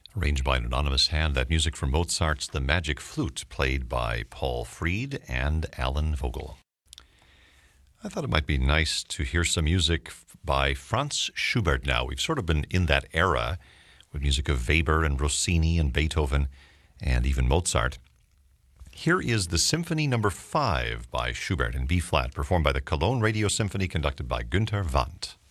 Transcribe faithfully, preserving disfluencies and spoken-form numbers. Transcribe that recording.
Arranged by an anonymous hand, that music from Mozart's The Magic Flute, played by Paul Fried and Alan Vogel. I thought it might be nice to hear some music by Franz Schubert now. We've sort of been in that era with music of Weber and Rossini and Beethoven and even Mozart. Here is the Symphony Number five by Schubert in B-flat, performed by the Cologne Radio Symphony, conducted by Günther Wandt.